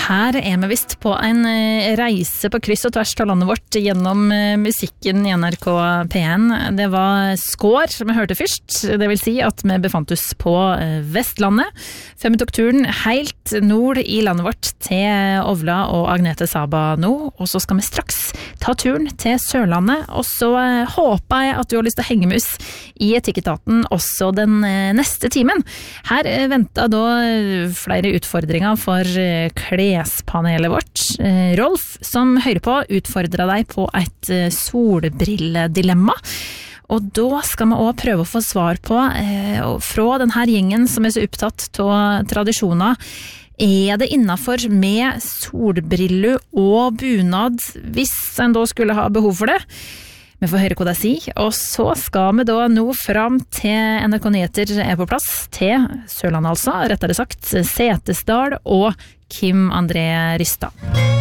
Her vi visst på en reise på kryss og tvers av landet vårt gjennom musikken i NRK P1. Det var Skår som vi hørte først, det vil si at vi befant oss på Vestlandet. Før vi tok turen helt nord i landet vårt til Ovla og Agnete Saba nå, og så skal vi straks ta turen til Sørlandet, og så håper jeg at du har lyst til å henge med oss i Etikketaten også den neste timen. Her venter da flere utfordringer for klespanelet vårt. Rolf, som hører på, utfordrer deg på et solbrilledilemma. Og da skal vi også prøve å få svar på, fra denne gjengen som så opptatt av tradisjoner, det innenfor med solbriller og bunad, hvis en da skulle ha behov for det? Vi får høre hva de sier, og så skal vi da nå fram til NRK Nyheter på plass, til Sørlandet altså, rettere sagt, Setesdal og Kim André Rystad.